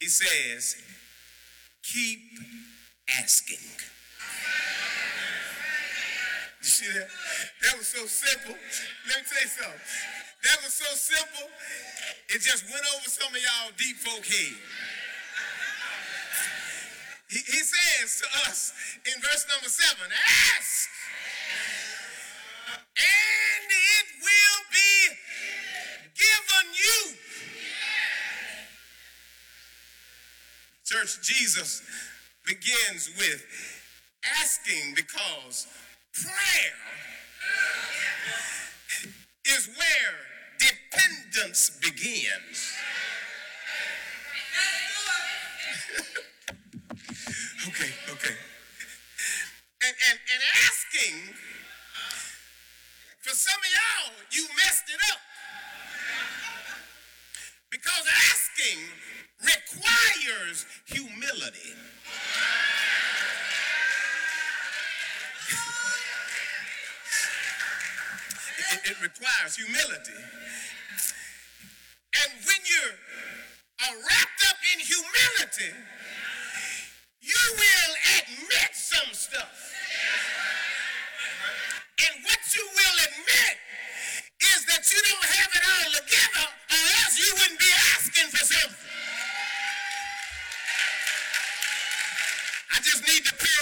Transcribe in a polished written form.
He says, keep asking. You see that? That was so simple. Let me tell you something. That was so simple, it just went over some of y'all deep folk head. He says to us in verse number 7, ask, and it will be given you. Church, Jesus begins with asking because prayer is where dependence begins. Okay. And asking, for some of y'all, you messed it up. Because asking requires humility. It requires humility. And when you are wrapped up in humility, you will admit some stuff. And what you will admit